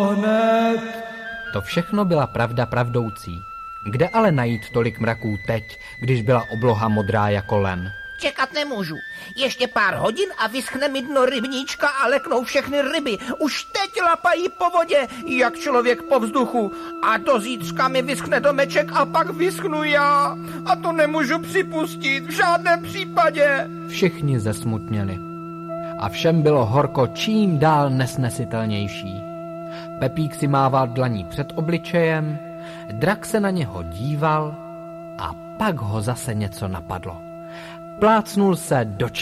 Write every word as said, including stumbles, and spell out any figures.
hned. To všechno byla pravda pravdoucí. Kde ale najít tolik mraků teď, když byla obloha modrá jako len? Čekat nemůžu. Ještě pár hodin a vyschne mi dno rybníčka a leknou všechny ryby. Už teď lapají po vodě, jak člověk po vzduchu. A do zítřka mi vyschne domeček a pak vyschnu já. A to nemůžu připustit v žádném případě. Všichni zesmutněli. A všem bylo horko čím dál nesnesitelnější. Pepík si mával dlaní před obličejem, drak se na něho díval a pak ho zase něco napadlo. Plácnul se do